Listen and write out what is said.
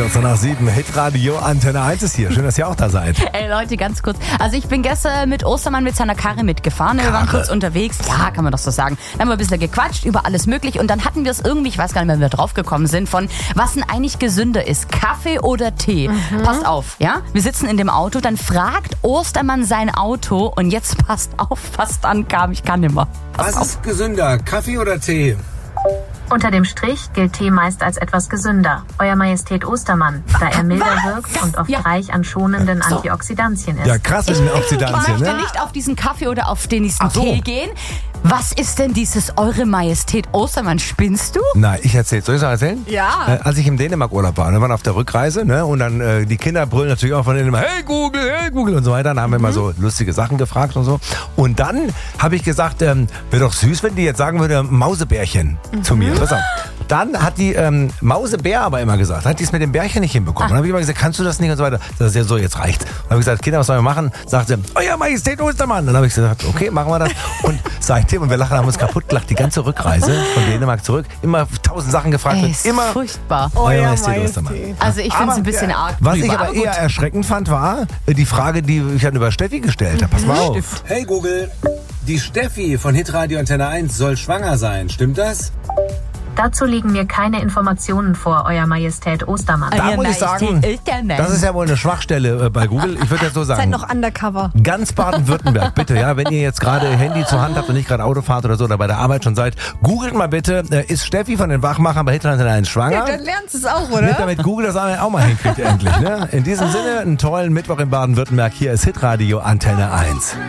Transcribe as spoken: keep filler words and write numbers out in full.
vierzehn nach sieben, Hitradio Antenne eins ist hier. Schön, dass ihr auch da seid. Ey Leute, ganz kurz. Also ich bin gestern mit Ostermann mit seiner Karre mitgefahren. Wir waren kurz unterwegs. Ja, kann man doch so sagen. Dann haben wir ein bisschen gequatscht über alles mögliche. Und dann hatten wir es irgendwie, ich weiß gar nicht mehr, wie wir draufgekommen sind, von was denn eigentlich gesünder ist. Kaffee oder Tee? Mhm. Passt auf, ja? Wir sitzen in dem Auto, dann fragt Ostermann sein Auto und jetzt passt auf, fast ankam, ich kann nimmer. Was auf. Ist gesünder, Kaffee oder Tee? Unter dem Strich gilt Tee meist als etwas gesünder. Euer Majestät Ostermann, da er milder Was? wirkt und oft Ja. reich an schonenden So. Antioxidantien ist. Ja, krass mit den Antioxidantien, Ich möchte ne? nicht auf diesen Kaffee oder auf den nächsten Ach so. Tee gehen. Was ist denn dieses Eure Majestät Ostermann? Spinnst du? Nein, ich erzähl's. Soll ich es noch erzählen? Ja. Äh, als ich im Dänemark-Urlaub war, wir waren auf der Rückreise, ne? Und dann äh, die Kinder brüllen natürlich auch von denen immer, hey Google, hey Google und so weiter. Dann haben wir immer so lustige Sachen gefragt und so. Und dann habe ich gesagt, ähm, wäre doch süß, wenn die jetzt sagen würde, Mausebärchen zu mir. Pass auf. Dann hat die ähm, Mausebär aber immer gesagt, hat die es mit dem Bärchen nicht hinbekommen. Dann habe ich immer gesagt, kannst du das nicht und so weiter. Das ist ja so, jetzt reicht. Dann habe ich gesagt, Kinder, was sollen wir machen? Sagte, Euer Majestät Ostermann. Dann habe ich gesagt, okay, machen wir das. Und seitdem, und wir lachen, haben uns kaputt gelacht, die ganze Rückreise von Dänemark zurück. Immer tausend Sachen gefragt. Ey, und ist immer furchtbar. Euer Majestät Ostermann. Also ich finde es Aber, ein bisschen ja, arg. Was ich drüber. aber eher erschreckend fand, war äh, die Frage, die ich dann über Steffi gestellt habe. Pass mal auf. Hey Google, die Steffi von Hitradio Antenne eins soll schwanger sein. Stimmt das? Dazu liegen mir keine Informationen vor, Euer Majestät Ostermann. Da Euer muss ich Majestät sagen, Ostermann. das ist ja wohl eine Schwachstelle äh, bei Google. Ich würde jetzt so Seid sagen. noch undercover. Ganz Baden-Württemberg, bitte, ja, wenn ihr jetzt gerade Handy zur Hand habt und nicht gerade Auto fahrt oder so oder bei der Arbeit schon seid, googelt mal bitte, äh, ist Steffi von den Wachmachern bei Hitradio Antenne eins schwanger? Dann lernst du es auch, Nicht, oder? damit Google das auch mal hinkriegt endlich. Ne? In diesem Sinne, einen tollen Mittwoch in Baden-Württemberg. Hier ist Hitradio Antenne eins.